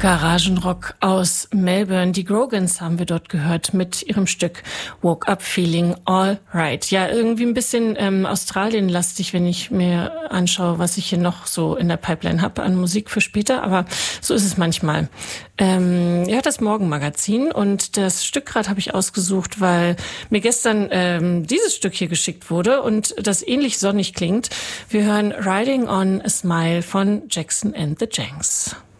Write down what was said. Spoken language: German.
Garagenrock aus Melbourne. Die Grogans haben wir dort gehört mit ihrem Stück Woke Up Feeling All Right. Ja, irgendwie ein bisschen Australien-lastig, wenn ich mir anschaue, was ich hier noch so in der Pipeline habe an Musik für später. Aber so ist es manchmal. Ja, das Morgenmagazin und das Stück gerade habe ich ausgesucht, weil mir gestern dieses Stück hier geschickt wurde und das ähnlich sonnig klingt. Wir hören Riding on a Smile von Jackson and the Janks.